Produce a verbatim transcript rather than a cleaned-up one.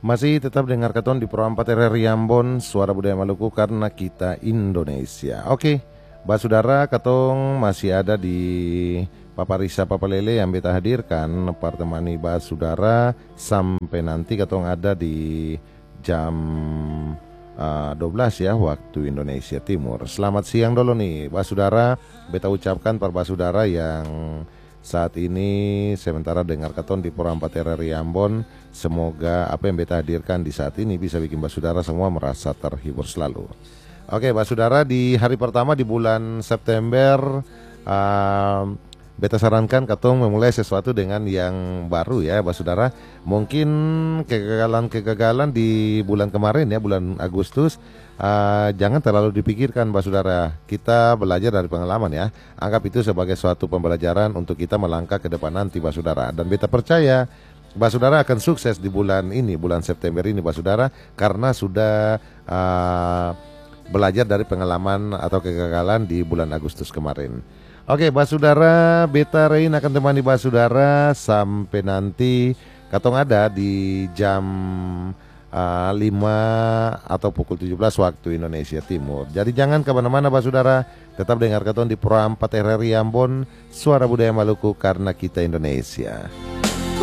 Masih tetap dengar keton di Pro empat R R I Ambon, Suara Budaya Maluku karena kita Indonesia. Oke, Basudara ketong masih ada di Paparisa Papalele yang beta hadirkan pertemani Basudara sampai nanti ketong ada di jam uh, dua belas ya waktu Indonesia Timur. Selamat siang dulu nih Basudara, beta ucapkan para Basudara yang saat ini sementara dengar keton di Pro empat R R I Ambon. Semoga apa yang beta hadirkan di saat ini bisa bikin Basudara semua merasa terhibur selalu. Oke Basudara, di hari pertama di bulan September uh, beta sarankan ketong memulai sesuatu dengan yang baru ya Basudara. Mungkin kegagalan-kegagalan di bulan kemarin ya, bulan Agustus, uh, jangan terlalu dipikirkan Basudara. Kita belajar dari pengalaman ya. Anggap itu sebagai suatu pembelajaran untuk kita melangkah ke depan nanti Basudara. Dan beta percaya Basudara akan sukses di bulan ini, bulan September ini Basudara, karena sudah uh, belajar dari pengalaman atau kegagalan di bulan Agustus kemarin. Oke Basudara, beta Rein akan temani Basudara sampai nanti katong ada di jam uh, lima atau pukul tujuh belas waktu Indonesia Timur. Jadi jangan kemana-mana Basudara, tetap dengar katong di Pro empat R R I Ambon, Suara Budaya Maluku karena kita Indonesia.